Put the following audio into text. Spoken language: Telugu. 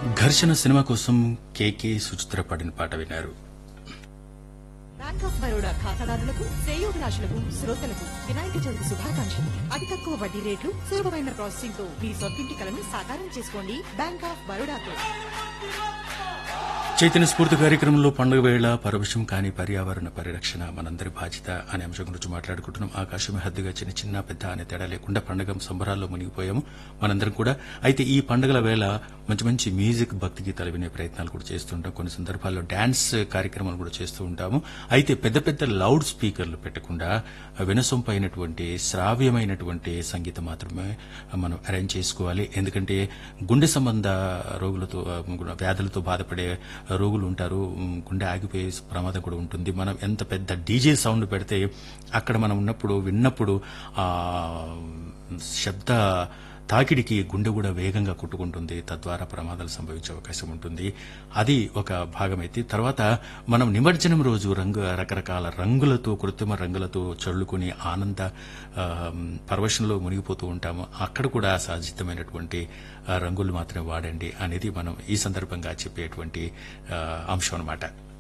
ఘర్షణ సినిమా కోసం కేకే సుచిత్ర పాడిన పాట విన్నారు. బ్యాంక్ ఆఫ్ బరోడా ఖాతాదారులకు, శ్రేయోభిలాషులకు, శ్రోతలకు వినాయక చవితి శుభాకాంక్షలు. అతి తక్కువ వడ్డీ రేట్లు, సులభమైన ప్రాసెసింగ్ తో మీ సొంతింటి కలను సాకారం చేసుకోండి. Bank of బరోడాతో. చైతన్య స్ఫూర్తి కార్యక్రమంలో పండుగ వేళ పరవశం కాని పర్యావరణ పరిరక్షణ మనందరి బాధ్యత అనే అంశం గురించి మాట్లాడుకుంటున్నాం. ఆకాశమే హద్దుగా చిన్న చిన్న పెద్ద అనే తేడా లేకుండా పండుగ సంబరాల్లో మునిగిపోయాము మనందరం కూడా. అయితే ఈ పండుగల వేళ మంచి మంచి మ్యూజిక్, భక్తి గీతాలు వినే ప్రయత్నాలు కూడా చేస్తుంటాం. కొన్ని సందర్భాల్లో డాన్స్ కార్యక్రమాలు కూడా చేస్తూ ఉంటాము. అయితే పెద్ద పెద్ద లౌడ్ స్పీకర్లు పెట్టకుండా వినసొంపైనటువంటి శ్రావ్యమైనటువంటి సంగీతం మాత్రమే మనం అరేంజ్ చేసుకోవాలి. ఎందుకంటే గుండె సంబంధ రోగులతో, వ్యాధులతో బాధపడే రోగులు ఉంటారు. గుండె ఆగిపోయే ప్రమాదం కూడా ఉంటుంది. మనం ఎంత పెద్ద డీజే సౌండ్ పెడితే అక్కడ మనం విన్నప్పుడు ఆ శబ్ద తాకిడికి గుండె కూడా వేగంగా కొట్టుకుంటుంది. తద్వారా ప్రమాదాలు సంభవించే అవకాశం ఉంటుంది. అది ఒక భాగమైతే, తర్వాత మనం నిమజ్జనం రోజు రకరకాల రంగులతో, కృత్రిమ రంగులతో చల్లుకుని ఆనంద పరవశంలో మునిగిపోతూ ఉంటాము. అక్కడ కూడా సహజితమైనటువంటి రంగులు మాత్రమే వాడండి అనేది మనం ఈ సందర్భంగా చెప్పేటువంటి అంశం అన్నమాట.